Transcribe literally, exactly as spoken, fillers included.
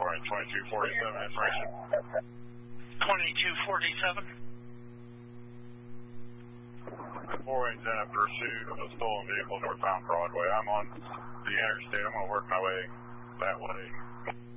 Storing twenty-two forty-seven information. twenty-two forty-seven. four eight's in a pursuit of a stolen vehicle northbound Broadway. I'm on the interstate. I'm going to work my way that way.